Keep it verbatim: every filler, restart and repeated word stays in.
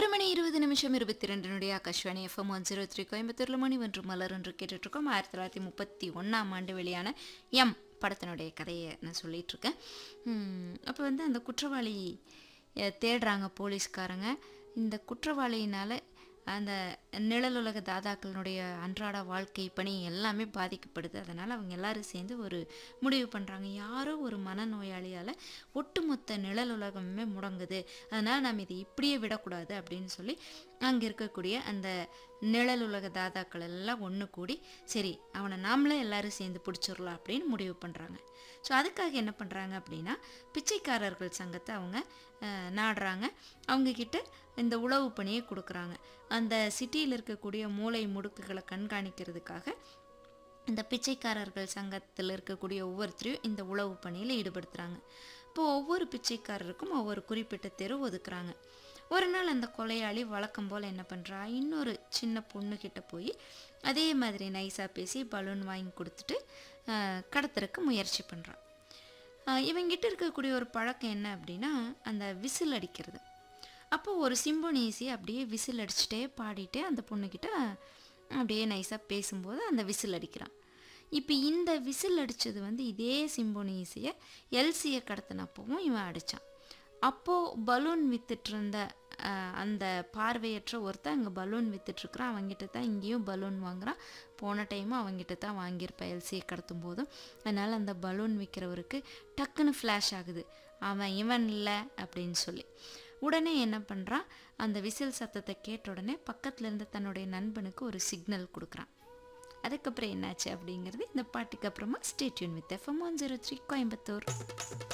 ஒரு மணி இருபது நிமிஷம் இருபத்தி ரெண்டு நொடி Akashvani FM one zero three கோயம்புத்தூர்ல மணி ஒன்று மலர் என்று கேட்டுட்ருக்கோம். ஆயிரத்தி தொள்ளாயிரத்தி முப்பத்தி ஒன்றாம் ஆண்டு வெளியான எம் படத்தினுடைய கதையை நான் சொல்லிகிட்ருக்கேன். அப்போ வந்து அந்த குற்றவாளி அஹ், தேடுறாங்க போலீஸ்காரங்க. இந்த குற்றவாளியினால் அந்த நிழலுலக தாதாக்களினுடைய அன்றாட வாழ்க்கை பணி எல்லாமே பாதிக்கப்படுது. அதனால் அவங்க எல்லாரும் சேர்ந்து ஒரு முடிவு பண்ணுறாங்க. யாரோ ஒரு மனநோயாளியால் ஒட்டுமொத்த நிழலுலகமே முடங்குது, அதனால் நாம் இதை இப்படியே விடக்கூடாது அப்படின்னு சொல்லி அங்கே இருக்கக்கூடிய அந்த நிழலுலக தாதாக்கள் எல்லாம் ஒன்று கூடி சரி அவனை நாமளே எல்லாரும் சேர்ந்து பிடிச்சிடலாம் அப்படின்னு முடிவு பண்ணுறாங்க. ஸோ அதுக்காக என்ன பண்ணுறாங்க அப்படின்னா பிச்சைக்காரர்கள் சங்கத்தை அவங்க அஹ், நாடுறாங்க. அவங்கக்கிட்ட இந்த உளவு பணியை கொடுக்குறாங்க. அந்த சிட்டியில் இருக்கக்கூடிய மூலை முடுக்குகளை கண்காணிக்கிறதுக்காக இந்த பிச்சைக்காரர்கள் சங்கத்தில் இருக்கக்கூடிய ஒவ்வொருத்தரையும் இந்த உளவு பணியில் ஈடுபடுத்துகிறாங்க. இப்போது ஒவ்வொரு பிச்சைக்காரருக்கும் ஒவ்வொரு குறிப்பிட்ட தெரு ஒதுக்குறாங்க. ஒரு நாள் அந்த கொலையாளி வழக்கம் போல் என்ன பண்ணுறா, இன்னொரு சின்ன பொண்ணுக்கிட்ட போய் அதே மாதிரி நைஸாக பேசி பலூன் வாங்கி கொடுத்துட்டு ஆஹ், கடத்துறதுக்கு முயற்சி பண்ணுறான். இவங்கிட்ட இருக்கக்கூடிய ஒரு பழக்கம் என்ன அப்படின்னா அந்த விசில் அடிக்கிறது. அப்போ ஒரு சிம்போனீசி அப்படியே விசில் அடிச்சுட்டே பாடிட்டே அந்த பொண்ணுக்கிட்ட அப்படியே நைஸாக பேசும்போது அந்த விசில் அடிக்கிறான். இப்போ இந்த விசில் அடித்தது வந்து இதே சிம்போனீசியை எல்சியை கடத்தினப்பவும் இவன் அடித்தான். அப்போது பலூன் வித்துட்டு இருந்த அஹ், அந்த பார்வையற்ற ஒருத்தன் அங்கே பலூன் வித்துட்ருக்குறான். அவங்ககிட்ட தான் இங்கேயும் பலூன் வாங்குறான். போன டைமும் அவங்ககிட்ட தான் வாங்கியிருப்பேன் எல்சியை கடத்தும் போதும். அதனால் அந்த பலூன் விற்கிறவருக்கு டக்குன்னு ஃப்ளாஷ் ஆகுது அவன் இவன் இல்லை அப்படின்னு சொல்லி. உடனே என்ன பண்ணுறான், அந்த விசில் சத்தத்தை கேட்ட உடனே பக்கத்தில் இருந்த தன்னுடைய நண்பனுக்கு ஒரு சிக்னல் கொடுக்குறான். அதுக்கப்புறம் என்னாச்சு அப்படிங்கிறது இந்த பாட்டுக்கு அப்புறமா stay tune with FM one zero three Coimbatore.